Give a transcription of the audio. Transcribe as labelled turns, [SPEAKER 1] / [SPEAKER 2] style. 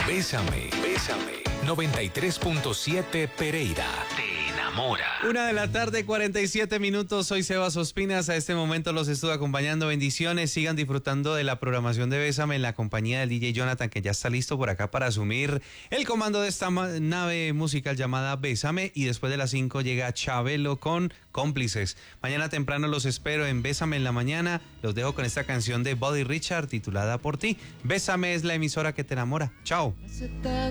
[SPEAKER 1] Bésame, bésame. 93.7 Pereira. Te enamora.
[SPEAKER 2] 1:47 Soy Sebas Ospinas. A este momento los estuve acompañando. Bendiciones. Sigan disfrutando de la programación de Bésame en la compañía del DJ Jonathan, que ya está listo por acá para asumir el comando de esta nave musical llamada Bésame. Y después de las 5 llega Chabelo con Cómplices. Mañana temprano los espero en Bésame en la mañana. Los dejo con esta canción de Buddy Richard titulada Por ti. Bésame es la emisora que te enamora. Chao.